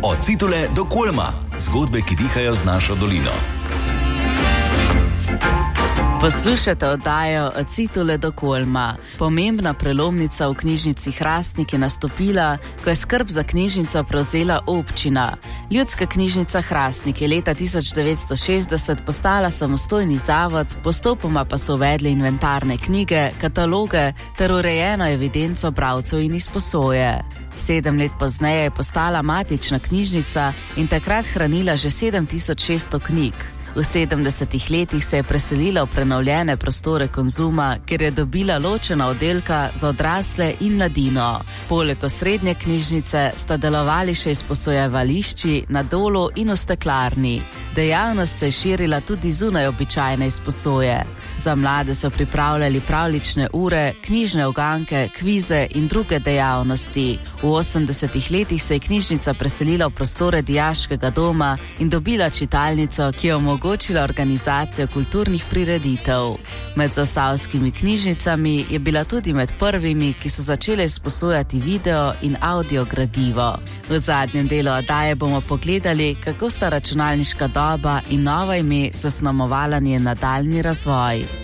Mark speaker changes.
Speaker 1: Od Citule do Kulma. Zgodbe, ki dihajo z našo dolino.
Speaker 2: Poslušate oddajo Od Citule do Kulma. Pomembna prelomnica v knjižnici Hrastnik je nastopila, ko je skrb za knjižnico prevzela občina. Ljudska knjižnica Hrastnik je leta 1960 postala samostojni zavod, postopoma pa so uvedli inventarne knjige, kataloge ter urejeno evidenco bralcev in izposoje. 7 let pozneje je postala matična knjižnica in takrat hranila že 7600 knjig. V 70 letih se je preselila v prenovljene prostore Konzuma, kjer je dobila ločena oddelka za odrasle in mladino. Poleg osrednje knjižnice sta delovali še izposojevališči na Dolu in v steklarni. Dejavnost se je širila tudi zunaj običajne izposoje. Za mlade so pripravljali pravljične ure, knjižne uganke, kvize in druge dejavnosti. V 80 letih se je knjižnica preselila v prostore dijaškega doma in dobila čitalnico, ki je omogočila organizacijo kulturnih prireditev. Med zasavskimi knjižnicami je bila tudi med prvimi, ki so začele izposojati video in audio gradivo. V zadnjem delu oddaje bomo pogledali, kako sta računalniška doba in nova ime zaznamovala njen nadaljnji razvoj.